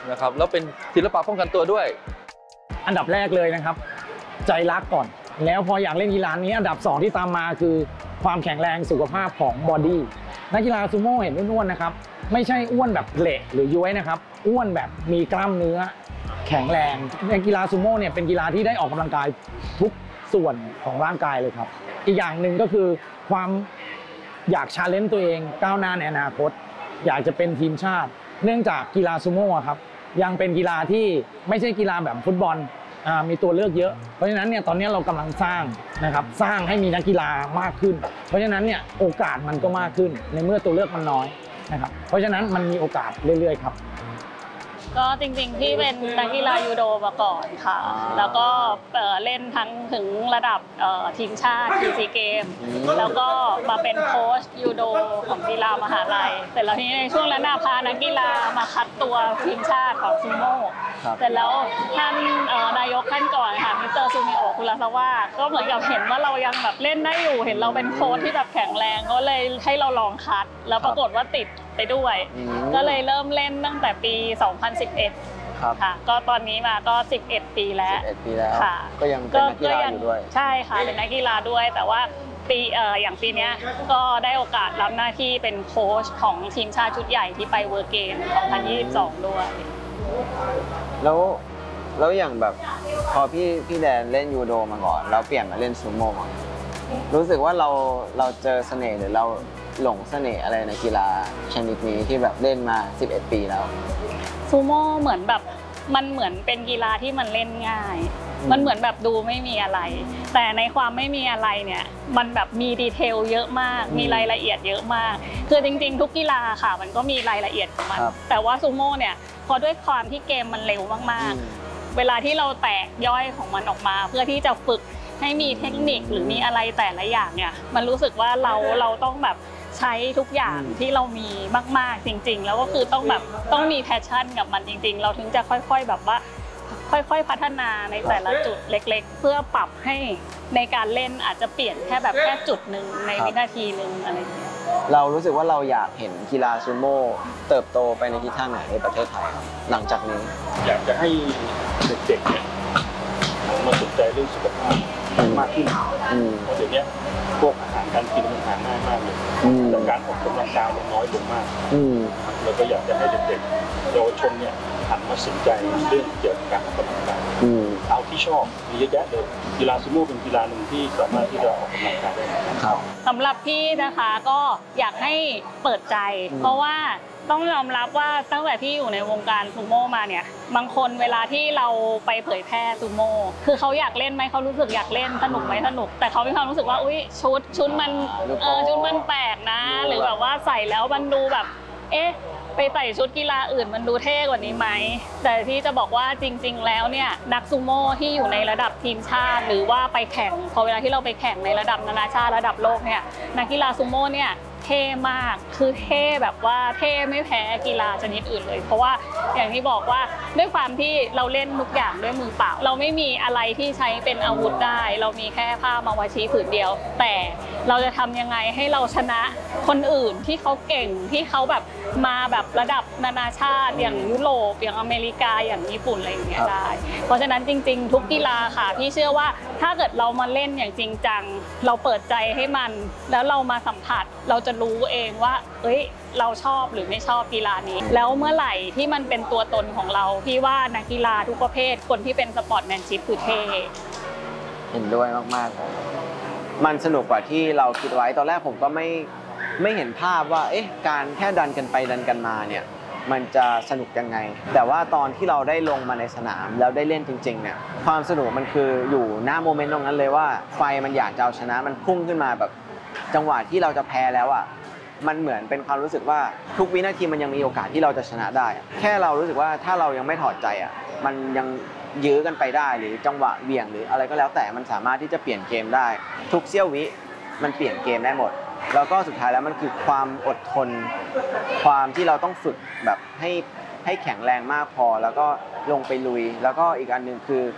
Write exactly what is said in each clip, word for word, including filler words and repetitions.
นะครับแล้วเป็นศิลปะป้องกันตัวด้วยอันดับแรกเลยนะครับใจรักก่อนแล้วพออยากเล่นกีฬานี้อันดับสองที่ตามมาคือความแข็งแรงสุขภาพของบอดี้นักกีฬาซูโม่เห็นอ้วนๆนะครับไม่ใช่อ้วนแบบเละหรือย้วยนะครับอ้วนแบบมีกล้ามเนื้อแข็งแรงในกีฬาซูโม่เนี่ยเป็นกีฬาที่ได้ออกกำลังกายทุกส่วนของร่างกายเลยครับอีกอย่างหนึ่งก็คือความอยากชาเลนจ์ตัวเองก้าวหน้าในอนาคตอยากจะเป็นทีมชาติเนื่องจากกีฬาซูโม่ครับยังเป็นกีฬาที่ไม่ใช่กีฬาแบบฟุตบอลมีตัวเลือกเยอะเพราะฉะนั้นเนี่ยตอนนี้เรากำลังสร้างนะครับสร้างให้มีนักกีฬามากขึ้นเพราะฉะนั้นเนี่ยโอกาสมันก็มากขึ้นในเมื่อตัวเลือกมันน้อยนะครับเพราะฉะนั้นมันมีโอกาสเรื่อยๆครับก็จริงๆพี่เป็นนักกีฬายูโดมาก่อนค่ะแล้วก็เล่นทั้งถึงระดับทีมชาติทีซีเกมแล้วก็มาเป็นโค้ชยูโดของกีฬามหาลัยแต่แล้วทีนี้ในช่วงนั้นพานักกีฬามาคัดตัวทีมชาติของซูโม่เสร็จแล้วท่านนายกท่านก่อนค่ะมิสเตอร์ซูมิโอะคุระซาวะก็เหมือนกับเห็นว่าเรายังแบบเล่นได้อยู่เห็นเราเป็นโค้ชที่แบบแข็งแรงก็เลยให้เราลองคัดแล้วปรากฏว่าติดไปด้วยก็เลยเริ่มเล่นตั้งแต่ปีสองพันสิบเอ็ดค่ะก็ตอนนี้มาก็สิบเอ็ดปีแล้วสิบเอ็ดปีแล้วค่ะก็ยังเป็นนักกีฬาอยู่ด้วยใช่ค่ะเป็นนักกีฬาด้วยแต่ว่าปีเอ่ออย่างปีนี้ก็ได้โอกาสรับหน้าที่เป็นโค้ชของทีมชาติชุดใหญ่ที่ไปเวิร์เกมสองพันยี่สิบสองด้วยแล้วแล้วอย่างแบบพอพี่พี่แดนเล่นยูโดมาก่อนแล้วเปลี่ยนมาเล่นซูโม่รู้สึกว่าเราเราเจอเสน่ห์หรือเราหลงเสน่ห์อะไรในกีฬาชนิดนี้ที่แบบเล่นมาสิบเอ็ดปีแล้วซูโม่เหมือนแบบมันเหมือนเป็นกีฬาที่มันเล่นง่ายมันเหมือนแบบดูไม่มีอะไรแต่ในความไม่มีอะไรเนี่ยมันแบบมีดีเทลเยอะมากมีรายละเอียดเยอะมากคือจริงๆทุกกีฬาค่ะมันก็มีรายละเอียดของมันแต่ว่าซูโม่เนี่ยพอด้วยความที่เกมมันเร็วมากๆเวลาที่เราแตกย่อยของมันออกมาเพื่อที่จะฝึกให้มีเทคนิคหรือมีอะไรแต่ละอย่างเนี่ยมันรู้สึกว่าเราเราต้องแบบใช้ทุกอย่างที่เรามีมากๆจริงๆแล้วก็คือต้องแบบต้องมีแพชชั่นกับมันจริงๆเราถึงจะค่อยๆแบบว่าค่อยๆพัฒนาในแต่ละจุดเล็กๆเพื่อปรับให้ในการเล่นอาจจะเปลี่ยนแค่แบบแค่จุดหนึ่งในวินาทีหนึ่งอะไรอย่างเงี้ยเรารู้สึกว่าเราอยากเห็นกีฬาซูโม่เติบโตไปในทิศทางไหนในประเทศไทยหลังจากนี้อยากจะให้เด็กๆเนี่ยมาสนใจเรื่องสุขภาพมากขึ้นเพราะเดี๋ยวนี้พวกอาหารการกินมันหาง่ายมากเลยแต่การออกกำลังกายมันน้อยลงมากเราก็อยากจะให้เด็กๆเยาวชนเนี่ยหันมาสนใจเรื่องเกี่ยวกับการออกกำลังกายเอาที่ชอบมีเยอะแยะเลยกีฬาซูโม่เป็นกีฬาหนึ่งที่สามารถที่จะออกกำลังกายได้ครับสำหรับพี่นะคะก็อยากให้เปิดใจเพราะว่าต้องยอมรับว่าตั้งแต่ที่อยู่ในวงการซูโม่มาเนี่ยบางคนเวลาที่เราไปเผยแพร่ซูโม่คือเขาอยากเล่นไหมเขารู้สึกอยากเล่นสนุกไหมสนุกแต่เขามีความรู้สึกว่าอุ้ยชุดชุดมันเออชุดมันแปลกนะหรือแบบว่าใส่แล้วมันดูแบบเอ๊ะไปใส่ชุดกีฬาอื่นมันดูเท่กว่านี้ไหมแต่ที่จะบอกว่าจริงๆแล้วเนี่ยนักซูโม่ที่อยู่ในระดับทีมชาติหรือว่าไปแข่งพอเวลาที่เราไปแข่งในระดับนานาชาติระดับโลกเนี่ยนักกีฬาซูโม่เนี่ยเท่มากคือเท่แบบว่าเท่ไม่แพ้กีฬาชนิดอื่นเลยเพราะว่าอย่างที่บอกว่าด้วยความที่เราเล่นทุกอย่างด้วยมือเปล่าเราไม่มีอะไรที่ใช้เป็นอาวุธได้เรามีแค่ผ้ามาวาชีผืนเดียวแต่เราจะทำยังไงให้เราชนะคนอื่นที่เขาเก่งที่เขาแบบมาแบบระดับนานาชาติอย่างยุโรปอย่างอเมริกาอย่างญี่ปุ่นอะไรอย่างเงี้ยได้เพราะฉะนั้นจริงๆทุกกีฬาค่ะพี่เชื่อว่าถ้าเกิดเรามาเล่นอย่างจริงจังเราเปิดใจให้มันแล้วเรามาสัมผัสเราจะรู้เองว่าเอ้ยเราชอบหรือไม่ชอบกีฬานี้แล้วเมื่อไหร่ที่มันเป็นตัวตนของเราพี่ว่านักกีฬาทุกประเภทคนที่เป็นสปอร์ตแมนชิพคือเท่เห็นด้วยมากๆเลยมันสนุกกว่าที่เราคิดไว้ตอนแรกผมก็ไม่ไม่เห็นภาพว่าเอ๊ะการแค่ดันกันไปดันกันมาเนี่ยมันจะสนุกยังไงแต่ว่าตอนที่เราได้ลงมาในสนามแล้วได้เล่นจริงๆเนี่ยความสนุกมันคืออยู่หน้าโมเมนต์ตรงนั้นเลยว่าไฟมันอยากจะเอาชนะมันพุ่งขึ้นมาแบบจังหวะที่เราจะแพ้แล้วอ่ะมันเหมือนเป็นความรู้สึกว่าทุกวินาทีมันยังมีโอกาสที่เราจะชนะได้แค่เรารู้สึกว่าถ้าเรายังไม่ถอดใจอ่ะมันยังยื้อกันไปได้หรือจังหวะเบี่ยงหรืออะไรก็แล้วแต่มันสามารถที่จะเปลี่ยนเกมได้ทุกเสี้ยววิมันเปลี่ยนเกมได้หมดแล้วก็สุดท้ายแล้วมันคือความอดทนความที่เราต้องฝึกแบบให้ให้แข็งแรงมากพอแล้วก็ลงไปลุยแล้วก็อีกอันหนึ่งคือ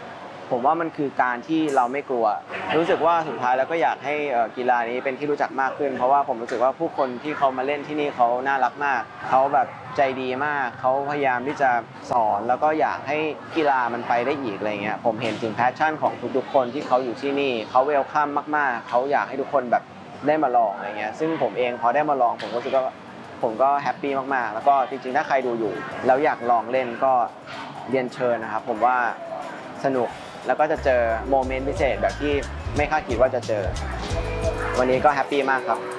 ผมว่ามันคือการที่เราไม่กลัวรู้สึกว่าสุดท้ายแล้วก็อยากให้กีฬานี้เป็นที่รู้จักมากขึ้นเพราะว่าผมรู้สึกว่าผู้คนที่เขามาเล่นที่นี่เขาน่ารักมากเขาแบบใจดีมากเขาพยายามที่จะสอนแล้วก็อยากให้กีฬามันไปได้อีกอะไรเงี้ยผมเห็นถึงแพชชั่นของทุกๆคนที่เขาอยู่ที่นี่เขาเวลคัมมากๆเขาอยากให้ทุกคนแบบได้มาลองอะไรเงี้ยซึ่งผมเองพอได้มาลองผมก็รู้สึกว่าผมก็แฮปปี้มากๆแล้วก็จริงๆถ้าใครดูอยู่แล้วอยากลองเล่นก็เรียนเชิญนะครับผมว่าสนุกแล้วก็จะเจอโมเมนต์พิเศษแบบที่ไม่คาดคิดว่าจะเจอวันนี้ก็แฮปปี้มากครับ